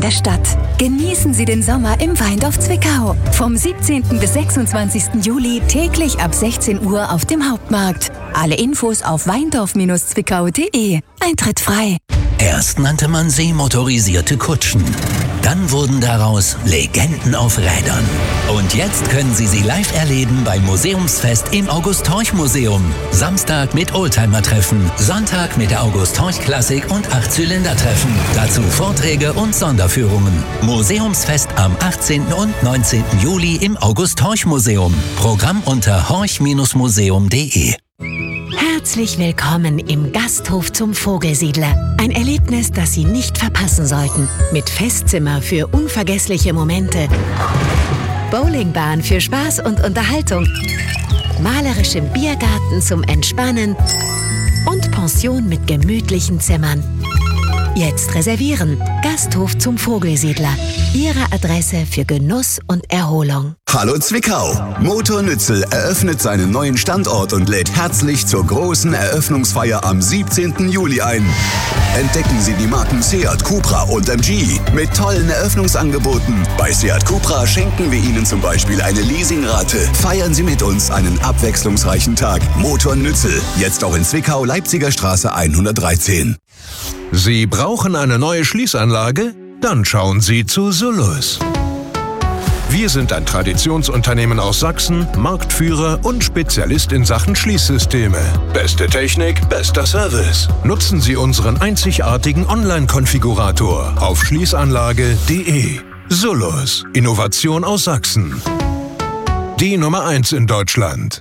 der Stadt. Genießen Sie den Sommer im Weindorf Zwickau. Vom 17. bis 26. Juli täglich ab 16 Uhr auf dem Hauptmarkt. Alle Infos auf weindorf-zwickau.de. Eintritt frei. Erst nannte man sie motorisierte Kutschen. Dann wurden daraus Legenden auf Rädern. Und jetzt können Sie sie live erleben beim Museumsfest im August-Horch-Museum. Samstag mit Oldtimer-Treffen, Sonntag mit der August-Horch-Klassik und 8-Zylinder-Treffen. Dazu Vorträge und Sonderführungen. Museumsfest am 18. und 19. Juli im August-Horch-Museum. Programm unter horch-museum.de. Herzlich willkommen im Gasthof zum Vogelsiedler. Ein Erlebnis, das Sie nicht verpassen sollten. Mit Festzimmer für unvergessliche Momente, Bowlingbahn für Spaß und Unterhaltung, malerischem Biergarten zum Entspannen und Pension mit gemütlichen Zimmern. Jetzt reservieren. Gasthof zum Vogelsiedler. Ihre Adresse für Genuss und Erholung. Hallo Zwickau! Motor Nützel eröffnet seinen neuen Standort und lädt herzlich zur großen Eröffnungsfeier am 17. Juli ein. Entdecken Sie die Marken Seat, Cupra und MG mit tollen Eröffnungsangeboten. Bei Seat Cupra schenken wir Ihnen zum Beispiel eine Leasingrate. Feiern Sie mit uns einen abwechslungsreichen Tag. Motor Nützel, jetzt auch in Zwickau, Leipziger Straße 113. Sie brauchen eine neue Schließanlage? Dann schauen Sie zu Sullus. Wir sind ein Traditionsunternehmen aus Sachsen, Marktführer und Spezialist in Sachen Schließsysteme. Beste Technik, bester Service. Nutzen Sie unseren einzigartigen Online-Konfigurator auf schließanlage.de. Sullus, Innovation aus Sachsen. Die Nummer 1 in Deutschland.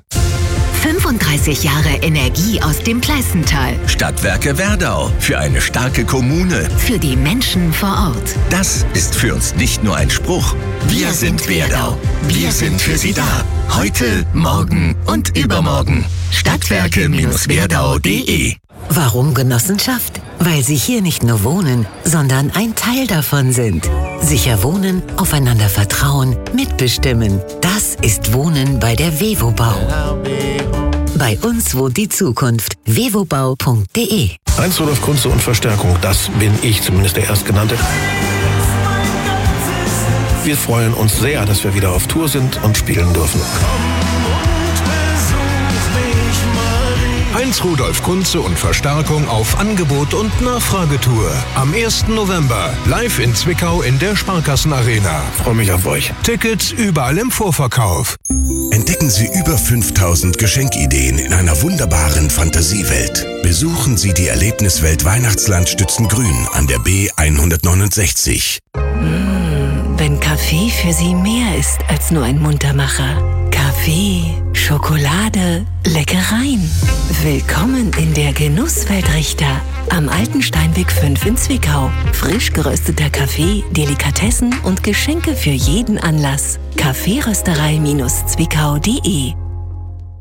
35 Jahre Energie aus dem Pleißental. Stadtwerke Werdau, für eine starke Kommune. Für die Menschen vor Ort. Das ist für uns nicht nur ein Spruch. Wir sind Werdau. Wir sind für Sie da. Heute, morgen und übermorgen. Stadtwerke-werdau.de. Warum Genossenschaft? Weil Sie hier nicht nur wohnen, sondern ein Teil davon sind. Sicher wohnen, aufeinander vertrauen, mitbestimmen. Das ist Wohnen bei der Wevobau. Bei uns wohnt die Zukunft. wevobau.de. Heinz Rudolf Kunze und Verstärkung, das bin ich, zumindest der Erstgenannte. Wir freuen uns sehr, dass wir wieder auf Tour sind und spielen dürfen. Heinz Rudolf Kunze und Verstärkung auf Angebot und Nachfragetour. Am 1. November live in Zwickau in der Sparkassenarena. Freue mich auf euch. Tickets überall im Vorverkauf. Entdecken Sie über 5000 Geschenkideen in einer wunderbaren Fantasiewelt. Besuchen Sie die Erlebniswelt Weihnachtsland Stützengrün an der B 169. Wenn Kaffee für Sie mehr ist als nur ein Muntermacher. Kaffee, Schokolade, Leckereien. Willkommen in der Genusswelt Richter. Am Alten Steinweg 5 in Zwickau. Frisch gerösteter Kaffee, Delikatessen und Geschenke für jeden Anlass. Kaffeerösterei-zwickau.de